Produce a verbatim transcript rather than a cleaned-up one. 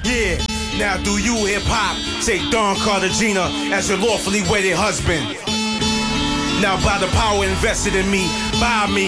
Yeah, now do you hip-hop take Don Cartagena as your lawfully wedded husband? Now by the power invested in me, by me,